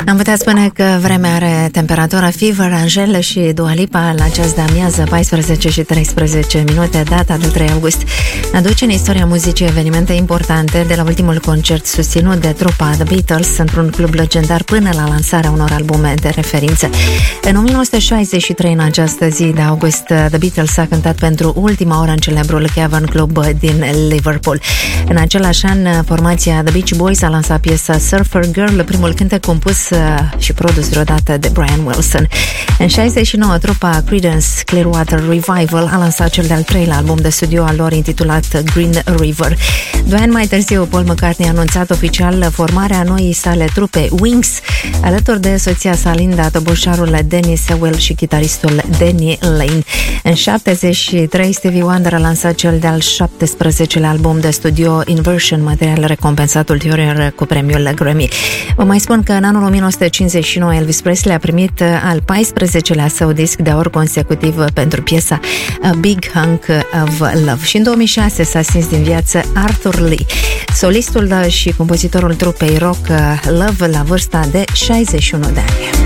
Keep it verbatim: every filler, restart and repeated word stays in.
Am putea spune că vremea are temperatura Fever, Angel și Dua Lipa la ceas de amiază, paisprezece și treisprezece minute, data de trei august. Aduce în istoria muzicii evenimente importante, de la ultimul concert susținut de trupa The Beatles într-un club legendar până la lansarea unor albume de referință. În o mie nouă sute șaizeci și trei, în această zi de august, The Beatles a cântat pentru ultima oară în celebrul Cavern Club din Liverpool. În același an, formația The Beach Boys a lansat piesa Surfer Girl, primul cântec compus și produs vreodată de Brian Wilson. În șaizeci și nouă, trupa Creedence Clearwater Revival a lansat cel de-al treilea album de studio al lor, intitulat Green River. Doi ani mai târziu, Paul McCartney a anunțat oficial formarea noii sale trupe Wings, alături de soția sa Linda, toboșarul Danny Sewell și chitaristul Danny Lane. În șaptezeci și trei, Stevie Wonder a lansat cel de-al șaptesprezecelea album de studio Inversion, material recompensat ulterior cu premiul Grammy. Vă mai spun că în anul o mie nouă sute cincizeci și nouă Elvis Presley a primit al paisprezecelea său disc de aur consecutiv pentru piesa A Big Hunk of Love. Și în două mii șase s-a stins din viață Arthur Lee, solistul și compozitorul trupei rock Love, la vârsta de șaizeci și unu de ani.